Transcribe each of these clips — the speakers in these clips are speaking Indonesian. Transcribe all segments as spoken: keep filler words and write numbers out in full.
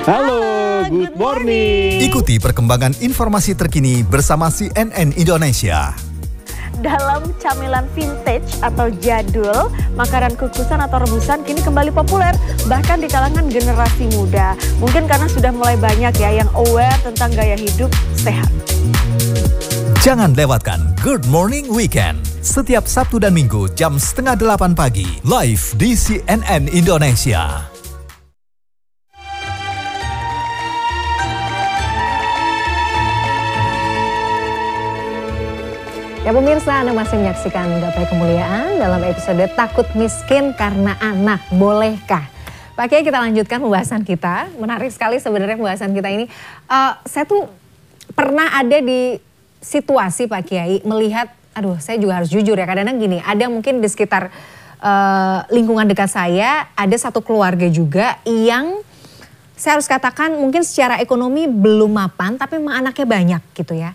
Halo, good morning. Ikuti perkembangan informasi terkini bersama C N N Indonesia. Dalam camilan vintage atau jadul, makanan kukusan atau rebusan kini kembali populer, bahkan di kalangan generasi muda. Mungkin karena sudah mulai banyak ya yang aware tentang gaya hidup sehat. Jangan lewatkan Good Morning Weekend setiap Sabtu dan Minggu jam setengah delapan pagi live di C N N Indonesia. Ya pemirsa, Anda masih menyaksikan Gapai Kemuliaan dalam episode Takut Miskin Karena Anak, Bolehkah? Pak Kiai, kita lanjutkan pembahasan kita. Menarik sekali sebenarnya pembahasan kita ini. Uh, saya tuh pernah ada di situasi Pak Kiai melihat, aduh saya juga harus jujur ya, kadang-kadang gini, ada mungkin di sekitar uh, lingkungan dekat saya, ada satu keluarga juga yang saya harus katakan mungkin secara ekonomi belum mapan, tapi memang anaknya banyak gitu ya.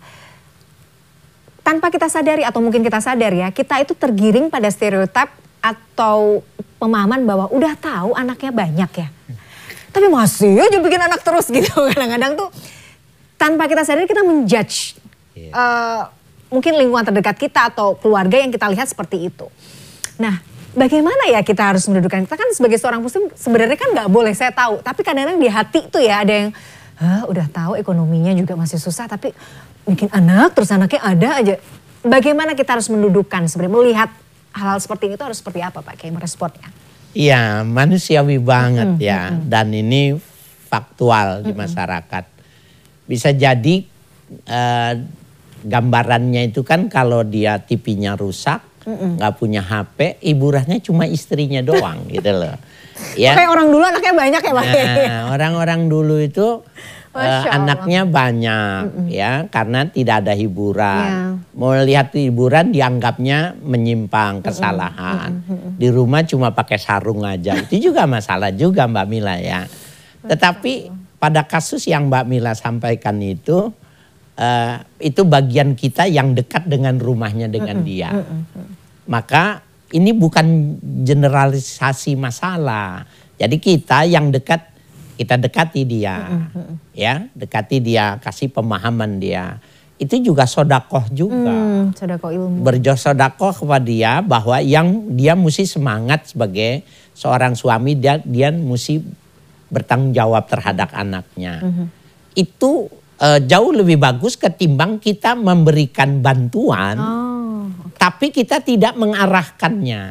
Tanpa kita sadari atau mungkin kita sadar ya, kita itu tergiring pada stereotip atau pemahaman bahwa udah tahu anaknya banyak ya. Tapi masih aja bikin anak terus gitu. Kadang-kadang tuh tanpa kita sadari kita menjudge yeah. uh, mungkin lingkungan terdekat kita atau keluarga yang kita lihat seperti itu. Nah, bagaimana ya kita harus mendudukan, kita kan sebagai seorang muslim sebenarnya kan gak boleh saya tahu. Tapi kadang-kadang di hati tuh ya ada yang Hah, udah tahu ekonominya juga masih susah tapi bikin anak terus anaknya ada aja. Bagaimana kita harus mendudukan sebenarnya melihat hal-hal seperti itu harus seperti apa Pak Kiai meresponnya? Iya, manusiawi banget mm-hmm. ya, dan ini faktual di mm-hmm. masyarakat. Bisa jadi uh, gambarannya itu kan kalau dia T V-nya rusak, nggak mm-hmm. punya H P, hiburannya cuma istrinya doang gitu loh. Ya. Kayak orang dulu anaknya banyak ya Pak. Nah, orang-orang dulu itu uh, anaknya banyak mm-mm. ya karena tidak ada hiburan. Yeah. Mau lihat hiburan dianggapnya menyimpang kesalahan. Mm-mm. Di rumah cuma pakai sarung aja. Itu juga masalah juga Mbak Mila ya. Tetapi pada kasus yang Mbak Mila sampaikan itu uh, itu bagian kita yang dekat dengan rumahnya dengan Mm-mm. dia. Mm-mm. Maka ini bukan generalisasi masalah. Jadi kita yang dekat, kita dekati dia. Mm-hmm. Ya, dekati dia, kasih pemahaman dia. Itu juga sodakoh juga. Mm, sodakoh ilmu. Bersodakoh kepada dia bahwa yang dia mesti semangat sebagai seorang suami, dia, dia mesti bertanggung jawab terhadap anaknya. Mm-hmm. Itu uh, jauh lebih bagus ketimbang kita memberikan bantuan. Oh. Tapi kita tidak mengarahkannya.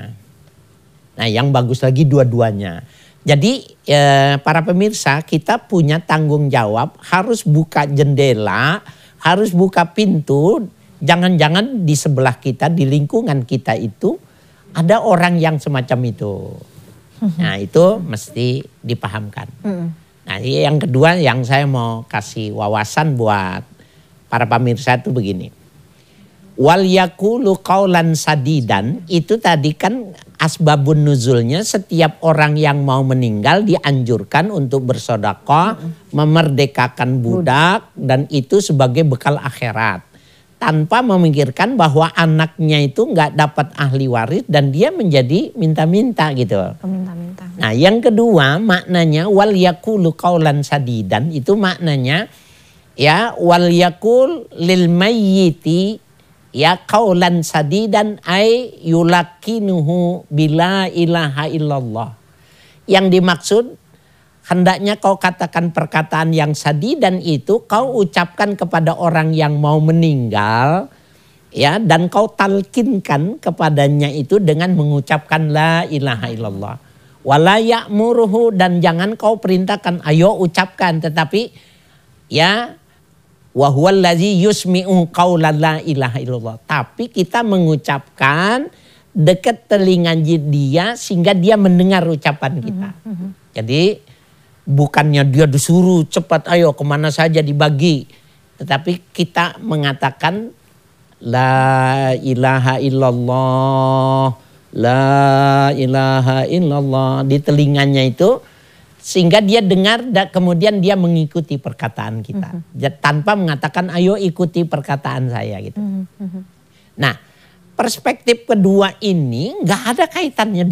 Nah yang bagus lagi dua-duanya. Jadi eh, para pemirsa kita punya tanggung jawab harus buka jendela, harus buka pintu. Jangan-jangan di sebelah kita, di lingkungan kita itu ada orang yang semacam itu. Nah itu mesti dipahamkan. Nah yang kedua yang saya mau kasih wawasan buat para pemirsa itu begini. Wal yakulu qaulan sadidan itu tadi kan asbabun nuzulnya setiap orang yang mau meninggal dianjurkan untuk bersedekah, mm-hmm. memerdekakan budak dan itu sebagai bekal akhirat. Tanpa memikirkan bahwa anaknya itu nggak dapat ahli waris dan dia menjadi minta-minta gitu. Minta-minta. Nah yang kedua maknanya wal yakulu qaulan sadidan itu maknanya ya wal yakul lil mayyiti ya qaulan sadidan ay yulakinuhu bila ilaha illallah. Yang dimaksud hendaknya kau katakan perkataan yang sadidan itu kau ucapkan kepada orang yang mau meninggal ya dan kau talkinkan kepadanya itu dengan mengucapkan la ilaha illallah. Wala ya'muruhu dan jangan kau perintahkan ayo ucapkan tetapi ya wa huwal ladzi yusmi'u qaulan la ilaha illallah. Tapi kita mengucapkan dekat telinga dia sehingga dia mendengar ucapan kita. Mm-hmm. Jadi bukannya dia disuruh cepat ayo kemana saja dibagi. Tetapi kita mengatakan la ilaha illallah, la ilaha illallah di telinganya itu. Sehingga dia dengar dan kemudian dia mengikuti perkataan kita. Mm-hmm. Tanpa mengatakan ayo ikuti perkataan saya gitu. Mm-hmm. Nah perspektif kedua ini gak ada kaitannya